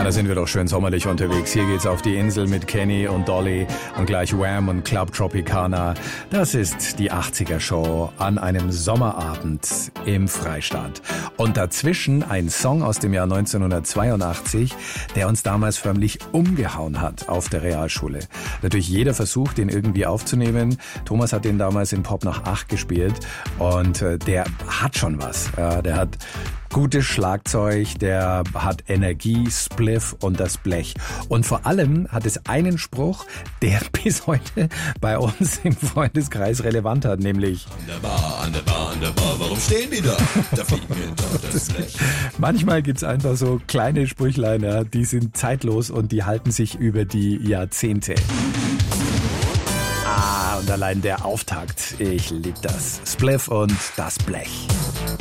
da sind wir doch schön sommerlich unterwegs. Hier geht's auf die Insel mit Kenny und Dolly und gleich Wham und Club Tropicana. Das ist die 80er-Show an einem Sommerabend im Freistaat. Und dazwischen ein Song aus dem Jahr 1982, der uns damals förmlich umgehauen hat auf der Realschule. Natürlich jeder versucht, den irgendwie aufzunehmen. Thomas hat den damals in Pop nach 8 gespielt und der hat schon was. Der hat gutes Schlagzeug, der hat Energie, Spliff und das Blech. Und vor allem hat es einen Spruch, der bis heute bei uns im Freundeskreis relevant hat, nämlich an der Bar, warum stehen die da? Da fliegt mir doch das Blech. Manchmal gibt's einfach so kleine Sprüchlein, ja, die sind zeitlos und die halten sich über die Jahrzehnte. Und allein der Auftakt, ich lieb das. Spliff und das Blech.